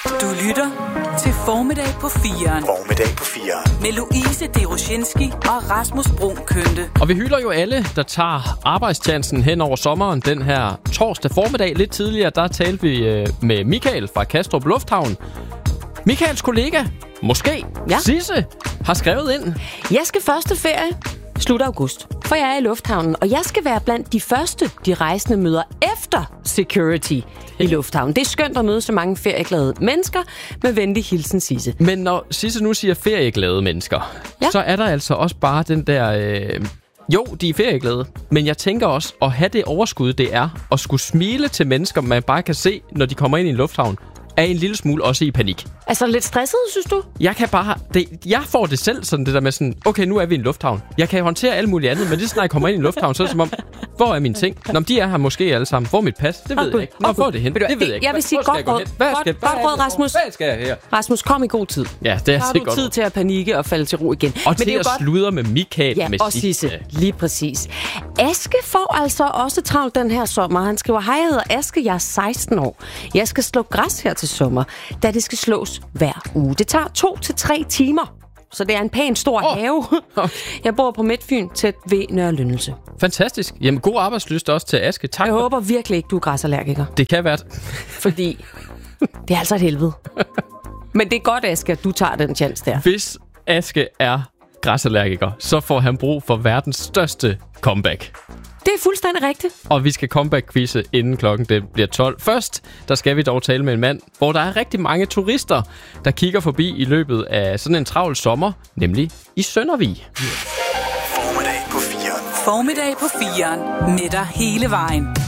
Du lytter til Formiddag på 4'eren. Formiddag på 4'eren. Med Louise Deroshinski og Rasmus Bruun Kønte. Og vi hylder jo alle, der tager arbejdschancen hen over sommeren. Den her torsdag formiddag, lidt tidligere, der talte vi med Michael fra Kastrup Lufthavn. Michaels kollega, måske, Sisse, har skrevet ind. Jeg skal første ferie slut august, for jeg er i lufthavnen, og jeg skal være blandt de første, de rejsende møder efter security i lufthavnen. Det er skønt at møde så mange ferieglade mennesker. Med venlig hilsen, Sisse. Men når Sisse nu siger ferieglade mennesker, så er der altså også bare den der... Jo, de er ferieglade, men jeg tænker også at have det overskud, det er at skulle smile til mennesker, man bare kan se, når de kommer ind i en lufthavn, er en lille smule også i panik. Altså lidt stresset, synes du? Jeg får det selv sådan det der med sådan, okay, nu er vi i en lufthavn. Jeg kan håndtere alt muligt andet, men det er sådan, når jeg kommer ind i en lufthavn, så er det som om, hvor er mine ting? Nå, de er her måske alle sammen. Hvor er mit pas? Det ved jeg ikke. Hvor er det hen? Det ved jeg ikke. Jeg vil sige godt råd. Godt råd, Rasmus. Hvad skal jeg her? Rasmus, kom i god tid. Ja, det er så sikkert. har du tid til at panikke og falde til ro igen. Og til at sludre med Michael. Ja, og Sisse. Lige præcis. Aske får altså også travlt den her sommer. Han skriver, hej, jeg hedder Aske, jeg er 16 år. Jeg skal slå græs her til sommer, da det skal slås hver uge. Det tager 2 til 3 timer, så det er en pæn stor have. Jeg bor på Midtfyn, tæt ved Nørre Lyndelse. Fantastisk. Jamen, god arbejdslyst også til Aske. Tak. Jeg håber virkelig ikke, du er græsallergiker. Det kan være. Fordi det er altså et helvede. Men det er godt, Aske, at du tager den chance der. Hvis Aske er græsallergiker, så får han brug for verdens største comeback. Det er fuldstændig rigtigt. Og vi skal comeback-quizze inden klokken det bliver 12. Først, der skal vi dog tale med en mand, hvor der er rigtig mange turister, der kigger forbi i løbet af sådan en travl sommer, nemlig i Søndervig. Formiddag på 4'eren. Formiddag på 4'eren. Med dig hele vejen.